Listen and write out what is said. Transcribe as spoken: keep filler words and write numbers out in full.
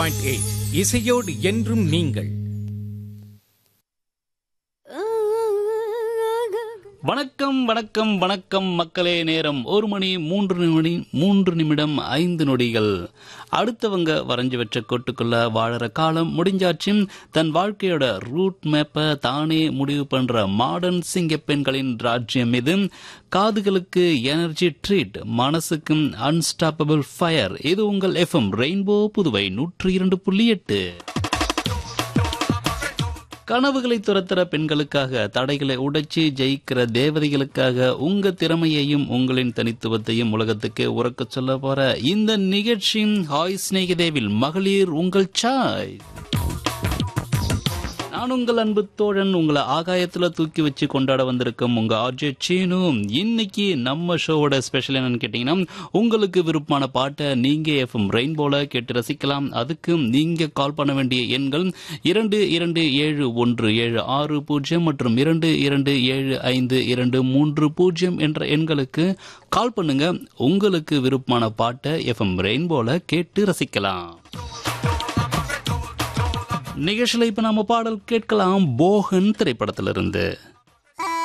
Point eight இசையோடு என்றும் நீங்கள். வணக்கம் வணக்கம் வணக்கம் மக்களே. நேரம் ஒரு மணி மூன்று நிமிடம் மூன்று நிமிடம் ஐந்து நொடிகள். அடுத்தவங்க வரைஞ்சு வச்ச கொட்டுக்குள்ள வாழற காலம் முடிஞ்சாச்சு. தன் வாழ்க்கையோட ரூட் மேப்பை தானே முடிவு பண்ற மாடர்ன் சிங்க பெண்களின் ராஜ்யம் இது. காதுகளுக்கு எனர்ஜி ட்ரீட், மனசுக்கு அன்ஸ்டாப்பபிள் ஃபயர். இது உங்கள் எஃப்எம் ரெயின்போ புதுவை நூற்றி இரண்டு புள்ளி எட்டு. கனவுகளை துரத்துற பெண்களுக்காக, தடைகளை உடைச்சி ஜெயிக்கிற தேவதைகளுக்காக, உங்க திறமையையும் உங்களின் தனித்துவத்தையும் உலகத்துக்கு உறக்க சொல்ல போற இந்த நிகழ்ச்சி ஹாய் ஸ்நேகிதேவில் மகளிர் உங்கள் சாய். நான் உங்கள் அன்பு தோழன், உங்களை ஆகாயத்துல தூக்கி வச்சு கொண்டாட வந்திருக்கும் உங்க ஆர்ஜே சீனு. இன்னைக்கு நம்ம ஷோவோட ஸ்பெஷல் என்னன்னு கேட்டீங்கன்னா, உங்களுக்கு விருப்பமான பாட்டை நீங்க எஃப்எம் ரெயின்போல கேட்டு ரசிக்கலாம். அதுக்கு நீங்க கால் பண்ண வேண்டிய எண்கள் இரண்டு இரண்டு ஏழு ஒன்று ஏழு ஆறு பூஜ்ஜியம் மற்றும் இரண்டு இரண்டு ஏழு ஐந்து இரண்டு மூன்று பூஜ்ஜியம் என்ற எண்களுக்கு கால் பண்ணுங்க. உங்களுக்கு விருப்பமான பாட்டை எஃப்எம் ரெயின்போல கேட்டு ரசிக்கலாம். நிகழ்ச்சியில் இப்ப நாம பாடல் கேட்கலாம். போகன் திரைப்படத்திலிருந்து.